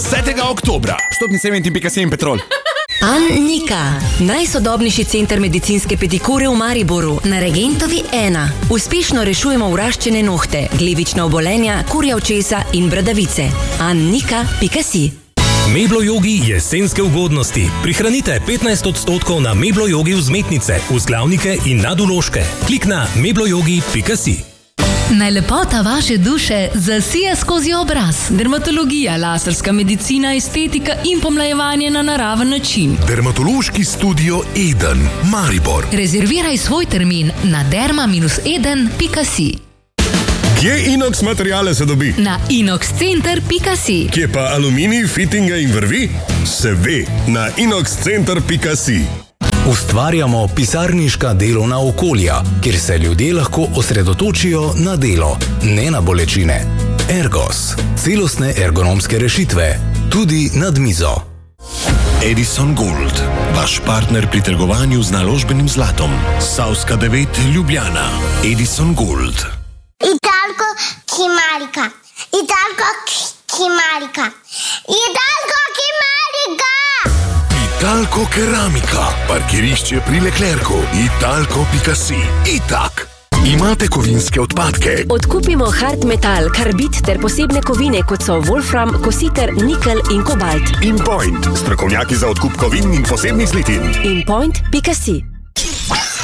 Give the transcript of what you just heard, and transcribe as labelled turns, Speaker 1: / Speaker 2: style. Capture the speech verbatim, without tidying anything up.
Speaker 1: desetega oktobra. Vstopnice Eventim pika si in Petrol.
Speaker 2: Annika, najsodobnejši center medicinske pedikure v Mariboru, na Regentovi ena. Uspešno rešujemo vraščene nohte, glivična obolenja, kurja očesa in bradavice. Annika pika si.
Speaker 3: Meblo Yogi jesenske ugodnosti. Prihranite petnajst odstotkov na Meblo Yogi vzmetnice, vzglavnike in nadvložke. Klik na meblo yogi pika si.
Speaker 4: Naj lepota vaše duše zasija skozi obraz. Dermatologija, laserska medicina, estetika in pomlajevanje na naraven način.
Speaker 5: Dermatološki studio Eden, Maribor.
Speaker 4: Rezerviraj svoj termin na derma eden pika si.
Speaker 5: Kje Inox materijale se dobi?
Speaker 4: Na inox center pika si.
Speaker 5: Kje pa aluminij, fitinga in vrvi? Se ve, na inox center pika si.
Speaker 3: Ustvarjamo pisarniška delovna okolja, kjer se ljudje lahko osredotočijo na delo, ne na bolečine. Ergos. Celostne ergonomske rešitve. Tudi nad mizo.
Speaker 6: Edison Gold. Vaš partner pri trgovanju z naložbenim zlatom. Savska devet Ljubljana. Edison Gold.
Speaker 7: Italko Kimarika. Italko Kimarika. Italko Kimarika.
Speaker 5: Italko Keramika, parkirišče pri Leclercu, italko pika si. Itak. Imate kovinske odpadke?
Speaker 2: Odkupimo hard metal, karbid ter posebne kovine, kot so wolfram, kositer, nikel in kobalt.
Speaker 5: InPoint, strokovnjaki za odkup kovin in posebnih zlitin.
Speaker 2: InPoint pika si.